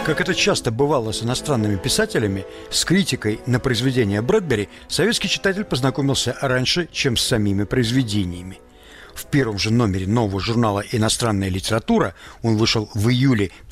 Как это часто бывало с иностранными писателями, с критикой на произведения Брэдбери советский читатель познакомился раньше, чем с самими произведениями. В первом же номере нового журнала «Иностранная литература», он вышел в июле